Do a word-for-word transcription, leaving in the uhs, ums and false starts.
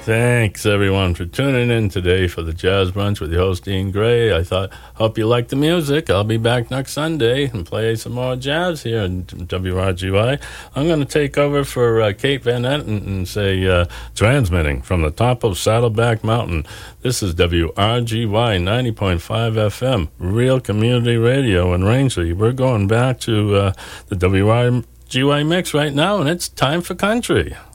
Thanks, everyone, for tuning in today for the Jazz Brunch with your host, Dean Gray. I thought, hope you like the music. I'll be back next Sunday and play some more jazz here in W R G Y. I'm going to take over for uh, Kate Van Etten and say, uh, transmitting from the top of Saddleback Mountain. This is W R G Y ninety point five F M, Real Community Radio in Rangeley. We're going back to uh, the W R G Y mix right now, and it's time for country.